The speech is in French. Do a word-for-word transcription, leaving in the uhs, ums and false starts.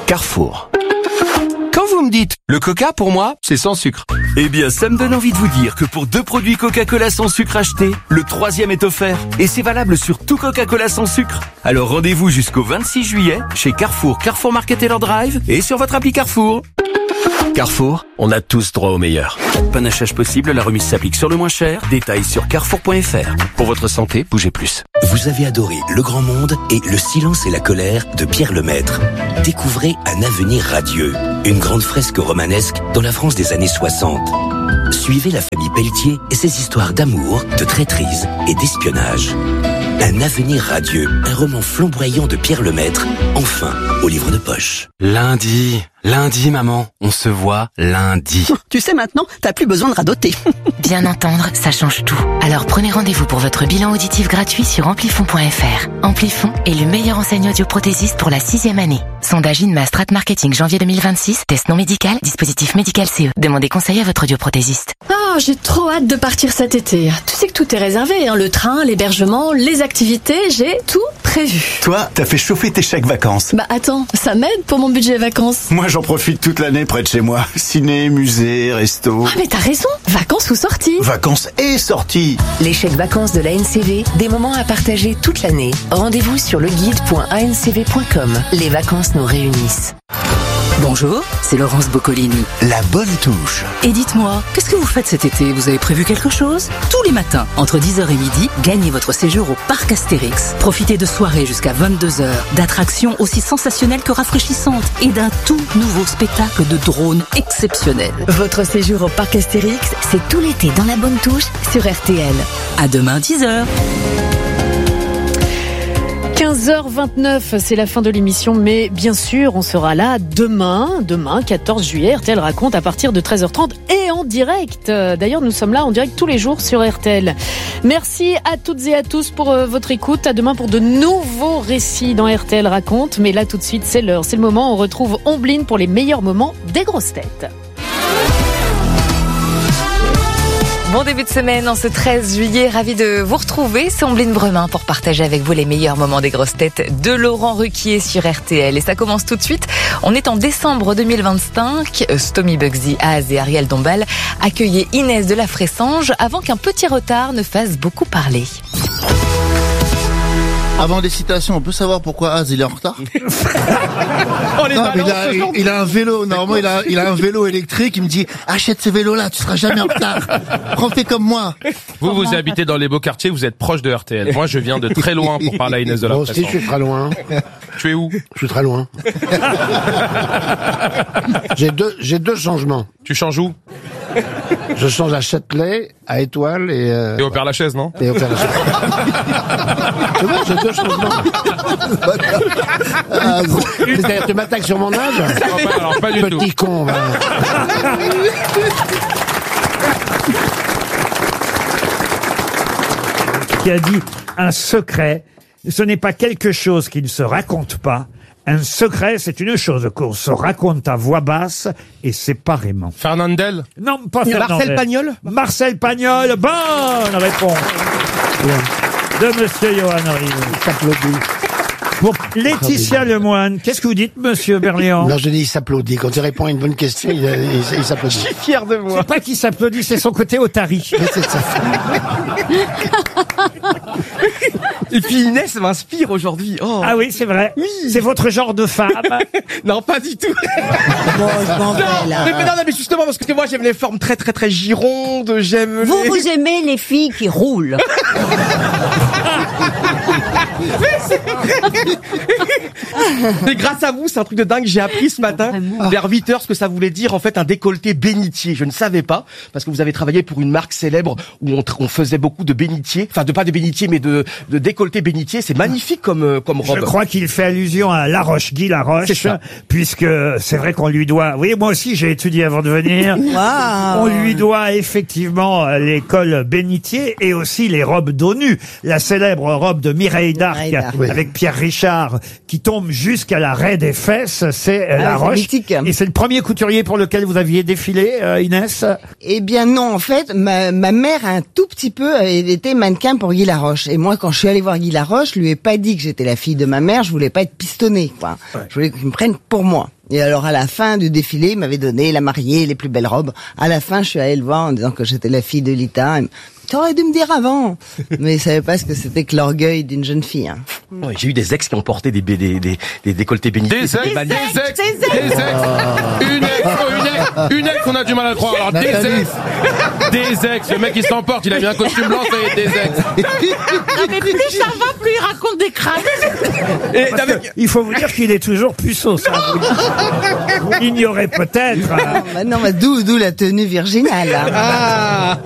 Carrefour. Quand vous me dites le coca, pour moi, c'est sans sucre. Eh bien, ça me donne envie de vous dire que pour deux produits Coca-Cola sans sucre achetés, le troisième est offert. Et c'est valable sur tout Coca-Cola sans sucre. Alors rendez-vous jusqu'au vingt-six juillet chez Carrefour, Carrefour Market Taylor Drive et sur votre appli Carrefour. Carrefour, on a tous droit au meilleur. Panachage possible, la remise s'applique sur le moins cher. Détails sur carrefour point f r. Pour votre santé, bougez plus. Vous avez adoré Le Grand Monde et Le Silence et la Colère de Pierre Lemaître. Découvrez Un avenir radieux, une grande fresque romanesque dans la France des années soixante. Suivez la famille Pelletier et ses histoires d'amour, de traîtrise et d'espionnage. Un avenir radieux, un roman flamboyant de Pierre Lemaître, enfin au livre de poche. Lundi, lundi maman, on se voit lundi. Tu sais maintenant, t'as plus besoin de radoter. Bien entendre, ça change tout. Alors prenez rendez-vous pour votre bilan auditif gratuit sur amplifon point f r. Amplifon est le meilleur enseigne audioprothésiste pour la sixième année. Sondage INMA Strat Marketing janvier deux mille vingt-six, test non médical, dispositif médical C E. Demandez conseil à votre audioprothésiste. Oh, j'ai trop hâte de partir cet été. Tu sais que tout est réservé, hein, le train, l'hébergement, les activités, j'ai tout prévu. Toi, t'as fait chauffer tes chèques vacances. Bah attends, ça m'aide pour mon budget vacances. Moi, j'en profite toute l'année près de chez moi. Ciné, musée, resto. Ah mais t'as raison, vacances ou sorties. Vacances et sorties. Les chèques vacances de la N C V, des moments à partager toute l'année. Rendez-vous sur leguide point a n c v point com. Les vacances nous réunissent. Bonjour, c'est Laurence Boccolini. La bonne touche. Et dites-moi, qu'est-ce que vous faites cet été? Vous avez prévu quelque chose? Tous les matins, entre dix heures et midi, gagnez votre séjour au Parc Astérix. Profitez de soirées jusqu'à vingt-deux heures, d'attractions aussi sensationnelles que rafraîchissantes et d'un tout nouveau spectacle de drones exceptionnel. Votre séjour au Parc Astérix, c'est tout l'été dans la bonne touche sur R T L. À demain dix heures. quinze heures vingt-neuf, c'est la fin de l'émission, mais bien sûr, on sera là demain, demain, quatorze juillet, R T L raconte à partir de treize heures trente et en direct. D'ailleurs, nous sommes là en direct tous les jours sur R T L. Merci à toutes et à tous pour euh, votre écoute. À demain pour de nouveaux récits dans R T L raconte. Mais là, tout de suite, c'est l'heure, c'est le moment. On retrouve Ombline pour les meilleurs moments des grosses têtes. Bon début de semaine en ce treize juillet, ravi de vous retrouver, c'est Ombline Bremin pour partager avec vous les meilleurs moments des grosses têtes de Laurent Ruquier sur R T L. Et ça commence tout de suite, on est en décembre deux mille vingt-cinq, Stomy Bugsy, Az et Ariel Dombal accueillaient Inès de la Fressange avant qu'un petit retard ne fasse beaucoup parler. Avant les citations, on peut savoir pourquoi Az il est en retard? Oh, non, mais il, a, il, il a un vélo, normalement il a, il a un vélo électrique, il me dit achète ce vélo-là, tu seras jamais en retard. Prends fais comme moi. Vous, vous habitez dans les beaux quartiers, vous êtes proche de R T L. Moi, je viens de très loin pour parler à Inès de la Fressange. Moi aussi, je suis très loin. Tu es où? Je suis très loin. j'ai deux, j'ai deux changements. Tu changes où? Je change à Châtelet, à Étoile et... Euh... Et au Père-Lachaise, non? Et au Père-Lachaise. Tu vois, j'ai deux changements. Ah, c'est-à-dire, tu m'attaques sur mon âge? Non, pas, alors, pas du Petit tout. Petit con, va. Qui a dit un secret, ce n'est pas quelque chose qui ne se raconte pas. Un secret, c'est une chose qu'on se raconte à voix basse et séparément. Fernandel? Non, pas Fernandel. Marcel Pagnol? Marcel Pagnol, bonne réponse de Monsieur Johan Rioux. Pour Laetitia Lemoine, qu'est-ce que vous dites, Monsieur Berléand? Non, je dis il s'applaudit. Quand il répond à une bonne question, il, il, il s'applaudit. Je suis fier de moi. C'est pas qu'il s'applaudit, c'est son côté otari. Mais c'est ça. Et puis Inès m'inspire aujourd'hui. Oh. Ah oui, c'est vrai. Oui. C'est votre genre de femme. Non, pas du tout. Bon, je m'en vais, là. Mais, mais non, non, mais justement, parce que moi, j'aime les formes très, très, très girondes. J'aime. Vous, les... vous aimez les filles qui roulent. Mais grâce à vous, c'est un truc de dingue. J'ai appris ce matin, vers huit heures, ce que ça voulait dire, en fait, un décolleté bénitier. Je ne savais pas, parce que vous avez travaillé pour une marque célèbre où on, on faisait beaucoup de bénitiers. Enfin, de pas de bénitiers, mais de, de décolleté bénitier. C'est magnifique comme, comme robe. Je crois qu'il fait allusion à Laroche, Guy Laroche, puisque c'est vrai qu'on lui doit... Oui, moi aussi, j'ai étudié avant de venir. Wow. On lui doit effectivement l'école bénitier et aussi les robes dos nu. La célèbre robe de Mireille d'Arc, Mireille d'Arc. Oui. Avec Pierre Richard, qui tombe jusqu'à la raie des fesses, c'est euh, Ah, Laroche. c'est mythique. Et c'est le premier couturier pour lequel vous aviez défilé, euh, Inès? Eh bien non, en fait, ma, ma mère a un tout petit peu elle était mannequin pour Guy Laroche. Et moi, quand je suis allée voir Guy Laroche, je lui ai pas dit que j'étais la fille de ma mère, je voulais pas être pistonnée, quoi. Ouais. Je voulais qu'il me prenne pour moi. Et alors à la fin du défilé, il m'avait donné la mariée, les plus belles robes. À la fin, je suis allée le voir en disant que j'étais la fille de Lita. T'aurais dû me dire avant. Mais il savait pas ce que c'était que l'orgueil d'une jeune fille. Hein. Ouais, j'ai eu des ex qui ont porté des, des, des, des, des décolletés bénitiers. Des ex, des ex, des ex. Une ex, oh, une ex, une ex, on a du mal à le croire. Alors, des ex, des ex. Le mec, il s'emporte, il a mis un costume blanc, ça y est, des ex. Non, mais plus ça va, plus il raconte des crânes. Et avec... Il faut vous dire qu'il est toujours puceau, ça. Vous l'ignorez peut-être. Non, bah non, bah d'où, d'où la tenue virginale. Hein. Ah.